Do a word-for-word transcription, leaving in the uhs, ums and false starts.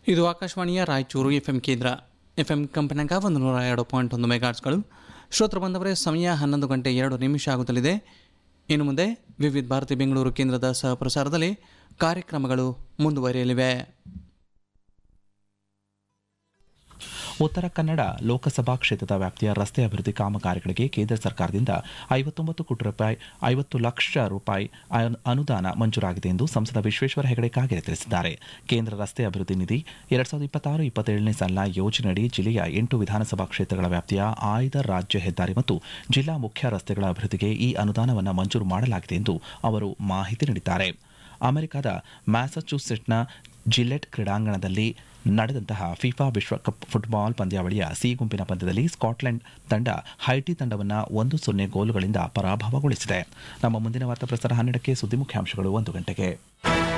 ಇದು ಆಕಾಶವಾಣಿಯ Raichur F M ಕೇಂದ್ರ. ಎಫ್ ಎಂ ಕಂಪನ್ಯಾಗ ಒಂದು ನೂರ ಎರಡು ಪಾಯಿಂಟ್ ಒಂದು ಮೆಗಾಟ್ಸ್ಗಳು. ಶ್ರೋತೃ ಬಂದವರೇ, ಸಮಯ ಹನ್ನೊಂದು ಗಂಟೆ ಎರಡು ನಿಮಿಷ ಆಗುತ್ತಲಿದೆ. ಇನ್ನು ಮುಂದೆ ವಿವಿಧ ಭಾರತಿ ಬೆಂಗಳೂರು ಕೇಂದ್ರದ ಸಹ ಪ್ರಸಾರದಲ್ಲಿ ಕಾರ್ಯಕ್ರಮಗಳು ಮುಂದುವರಿಯಲಿವೆ. ಉತ್ತರ ಕನ್ನಡ ಲೋಕಸಭಾ ಕ್ಷೇತ್ರದ ವ್ಯಾಪ್ತಿಯ ರಸ್ತೆ ಅಭಿವೃದ್ಧಿ ಕಾಮಗಾರಿಗಳಿಗೆ ಕೇಂದ್ರ ಸರ್ಕಾರದಿಂದ ಐವತ್ತೊಂಬತ್ತು ಕೋಟಿ ರೂಪಾಯಿ ಐವತ್ತು ಲಕ್ಷ ರೂಪಾಯಿ ಅನುದಾನ ಮಂಜೂರಾಗಿದೆ ಎಂದು ಸಂಸದ ವಿಶ್ವೇಶ್ವರ ಹೆಗಡೆ ಕಾಗೇರಿ ತಿಳಿಸಿದ್ದಾರೆ. ಕೇಂದ್ರ ರಸ್ತೆ ಅಭಿವೃದ್ಧಿ ನಿಧಿ ಎರಡ್ ಸಾವಿರದ ಇಪ್ಪತ್ತಾರು ಇಪ್ಪತ್ತೇಳನೇ ಸಾಲಿನ ಯೋಜನೆಯಡಿ ಜಿಲ್ಲೆಯ ಎಂಟು ವಿಧಾನಸಭಾ ಕ್ಷೇತ್ರಗಳ ವ್ಯಾಪ್ತಿಯ ಆಯ್ದ ರಾಜ್ಯ ಹೆದ್ದಾರಿ ಮತ್ತು ಜಿಲ್ಲಾ ಮುಖ್ಯ ರಸ್ತೆಗಳ ಅಭಿವೃದ್ಧಿಗೆ ಈ ಅನುದಾನವನ್ನು ಮಂಜೂರು ಮಾಡಲಾಗಿದೆ ಎಂದು ಅವರು ಮಾಹಿತಿ ನೀಡಿದ್ದಾರೆ. ಅಮೆರಿಕದ ಮ್ಯಾಸಚ್ಯೂಸೆಟ್ಸ್ನ ಜಿಲೆಟ್ ಕ್ರೀಡಾಂಗಣದಲ್ಲಿ ನಡೆದಂತಹ ಫಿಫಾ ವಿಶ್ವಕಪ್ ಫುಟ್ಬಾಲ್ ಪಂದ್ಯಾವಳಿಯ ಸಿ ಗುಂಪಿನ ಪಂದ್ಯದಲ್ಲಿ ಸ್ಕಾಟ್ಲೆಂಡ್ ತಂಡ ಹೈಟಿ ತಂಡವನ್ನು ಒಂದು ಸೊನ್ನೆ ಗೋಲುಗಳಿಂದ ಪರಾಭವಗೊಳಿಸಿದೆ. ನಮ್ಮ ಮುಂದಿನ ವಾರ್ತಾ ಪ್ರಸಾರ ಹನ್ನೆರಡಕ್ಕೆ. ಸುದ್ದಿ ಮುಖ್ಯಾಂಶಗಳು ಒಂದು ಗಂಟೆಗೆ.